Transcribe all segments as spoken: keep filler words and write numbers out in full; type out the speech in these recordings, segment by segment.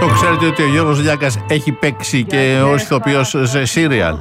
Το ξέρετε ότι ο Γιώργος Λιάκας έχει παίξει και ως ηθοποιός σε σύριαλ.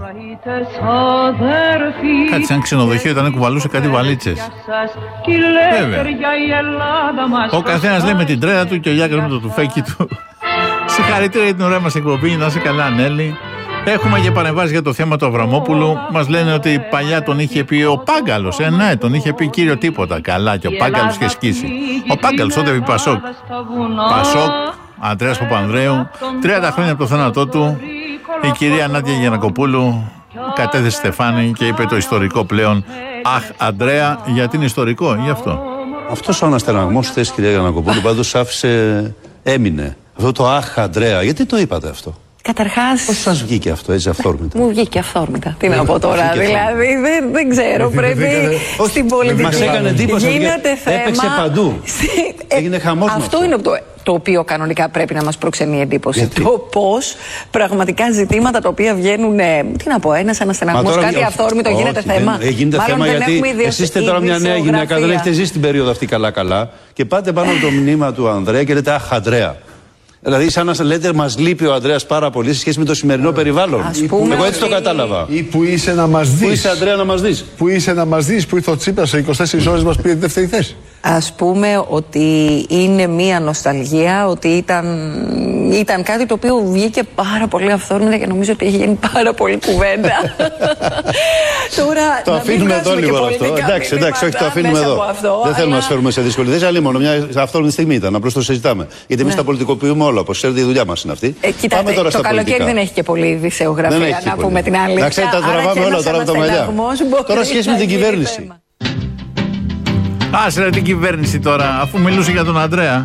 Κάτι σαν ξενοδοχείο ήταν, κουβαλούσε κάτι βαλίτσες. Βέβαια. Ο καθένας λέει με την τρέλα του και ο Λιάκας με το τουφέκι του. Συγχαρητήρια για την ωραία μας εκπομπή. Να είσαι καλά, Νέλη. Έχουμε και παρεμβάσεις για το θέμα του Αβραμόπουλου. Μας λένε ότι παλιά τον είχε πει ο Πάγκαλος. Ε, ναι, τον είχε πει κύριο τίποτα. Καλά, και ο Πάγκαλος είχε σκίσει. Ο Πάγκαλος τότε είπε Πασόκ. Πασόκ, Αντρέας Παπανδρέου. τριάντα χρόνια από το θάνατό του, η κυρία Νάντια Γιαννακοπούλου κατέθεσε στεφάνι και είπε το ιστορικό πλέον. Αχ, Αντρέα, γιατί είναι ιστορικό, γι' αυτό. Αυτός ο αναστεναγμός της κυρία Γιαννακοπούλου πάντως άφησε, έμεινε. Αυτό το αχ, Αντρέα, γιατί το είπατε αυτό? Καταρχάς. Πώς σας βγήκε αυτό έτσι αυθόρμητα? Μου βγήκε αυθόρμητα. Τι να πω τώρα, δηλαδή δεν, δεν ξέρω. Πρέπει στην πολιτική. Μας έκανε εντύπωση. Γίνεται θέμα. Έπαιξε παντού. Έγινε χαμός. Αυτό είναι το, το οποίο κανονικά πρέπει να μας προξενεί εντύπωση. Γιατί? Το πώς πραγματικά ζητήματα τα οποία βγαίνουν. Τι να πω, ένας αναστεναγμός, κάτι για... αυθόρμητο όχι, γίνεται δεν, θέμα. Γίνεται Μάλλον θέμα δεν γιατί εσείς είστε τώρα μια νέα γυναίκα, δεν έχετε ζήσει την περίοδο αυτή καλά-καλά και πάτε πάνω από το μνήμα του Ανδρέα και λέτε αχ, Αντρέα. Δηλαδή, σαν να λέτε, μας λείπει ο Ανδρέας πάρα πολύ σε σχέση με το σημερινό ε, περιβάλλον. Εγώ έτσι το κατάλαβα. Ή που είσαι να μας δεις. Πού είσαι, Ανδρέα, να μας δεις. Που είσαι να μας δεις, που ήρθε ο Τσίπρας σε είκοσι τέσσερις ώρες μας πήρε τη δεύτερη θέση. Ας πούμε ότι είναι μία νοσταλγία, ότι ήταν, ήταν κάτι το οποίο βγήκε πάρα πολύ αυθόρμητα και νομίζω ότι έχει γίνει πάρα πολύ κουβέντα. Τώρα, το αφήνουμε εδώ λίγο αυτό. Εντάξει, εντάξει, όχι, το αφήνουμε εδώ. Αυτό, δεν θέλουμε να σφέρουμε σε δυσκολίε. Δεν άλλη μόνο μια αυθόρμητη στιγμή ήταν. Απλώς το συζητάμε. Γιατί εμείς τα πολιτικοποιούμε όλα. Όπως ξέρετε, η δουλειά μας είναι αυτή. Ε, κοιτάτε, Πάμε τώρα το στα καλοκαίρι πολιτικά. δεν έχει και πολύ ειδησεογραφία, να πούμε την αλήθεια. Να ξέρετε, τα τραβάμε όλα τώρα από τα μαλλιά. Τώρα σχέση με την κυβέρνηση. Άσε ρε την κυβέρνηση τώρα, αφού μιλούσε για τον Ανδρέα.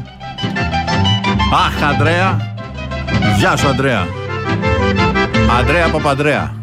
Αχ, Ανδρέα. Γεια σου, Ανδρέα. Ανδρέα Παπανδρέα.